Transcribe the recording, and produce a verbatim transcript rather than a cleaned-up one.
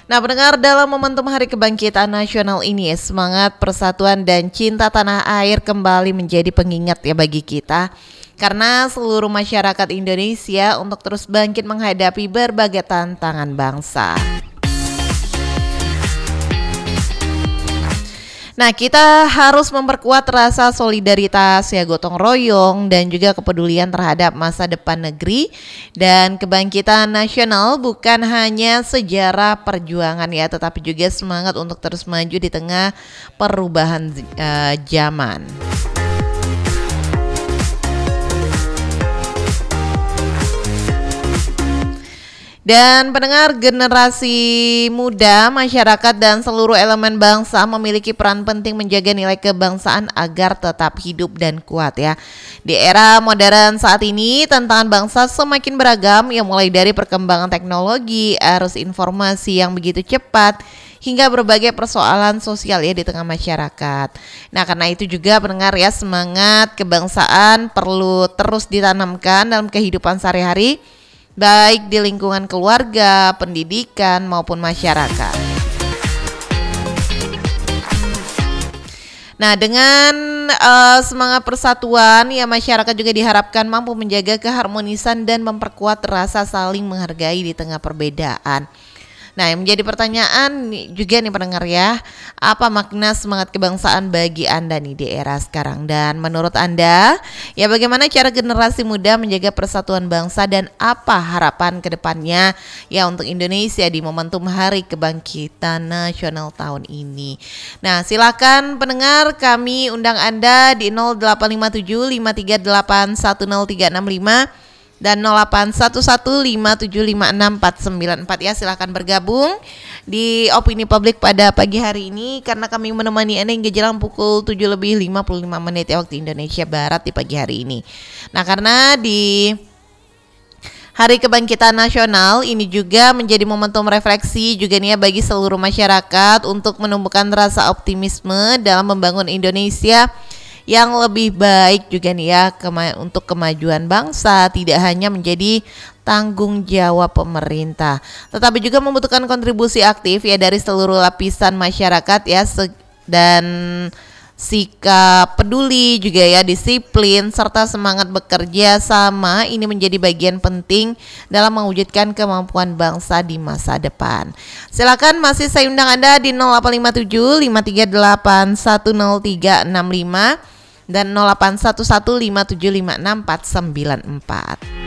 Nah, pendengar, dalam momentum Hari Kebangkitan Nasional ini, semangat persatuan dan cinta tanah air kembali menjadi pengingat ya bagi kita. Karena seluruh masyarakat Indonesia untuk terus bangkit menghadapi berbagai tantangan bangsa. Nah, kita harus memperkuat rasa solidaritas ya, gotong royong dan juga kepedulian terhadap masa depan negeri. Dan kebangkitan nasional bukan hanya sejarah perjuangan ya, tetapi juga semangat untuk terus maju di tengah perubahan uh, zaman. Dan pendengar, generasi muda, masyarakat dan seluruh elemen bangsa memiliki peran penting menjaga nilai kebangsaan agar tetap hidup dan kuat ya. Di era modern saat ini, tantangan bangsa semakin beragam yang mulai dari perkembangan teknologi, arus informasi yang begitu cepat, hingga berbagai persoalan sosial ya di tengah masyarakat. Nah, karena itu juga pendengar ya, semangat kebangsaan perlu terus ditanamkan dalam kehidupan sehari-hari, baik di lingkungan keluarga, pendidikan, maupun masyarakat. Nah, dengan uh, semangat persatuan, ya masyarakat juga diharapkan mampu menjaga keharmonisan dan memperkuat rasa saling menghargai di tengah perbedaan. Nah, yang menjadi pertanyaan juga nih pendengar ya, apa makna semangat kebangsaan bagi Anda nih di era sekarang? Dan menurut Anda, ya bagaimana cara generasi muda menjaga persatuan bangsa dan apa harapan ke depannya ya untuk Indonesia di momentum Hari Kebangkitan Nasional tahun ini? Nah, silakan pendengar, kami undang Anda di nol delapan lima tujuh lima tiga delapan satu nol tiga enam lima dan nol delapan satu satu lima tujuh lima enam empat sembilan empat ya. Silakan bergabung di Opini Publik pada pagi hari ini karena kami menemani Anda hingga jelang pukul tujuh lebih lima puluh lima menit ya waktu Indonesia Barat di pagi hari ini. Nah, karena di Hari Kebangkitan Nasional ini juga menjadi momentum refleksi juga nih ya bagi seluruh masyarakat untuk menumbuhkan rasa optimisme dalam membangun Indonesia yang lebih baik juga nih ya kema- untuk kemajuan bangsa, tidak hanya menjadi tanggung jawab pemerintah, tetapi juga membutuhkan kontribusi aktif ya dari seluruh lapisan masyarakat ya, se- dan sikap peduli juga ya, disiplin serta semangat bekerja sama ini menjadi bagian penting dalam mewujudkan kemampuan bangsa di masa depan. Silakan masih saya undang Anda di nol delapan lima tujuh lima tiga delapan satu nol tiga enam lima dan nol delapan satu satu lima tujuh lima enam empat sembilan empat.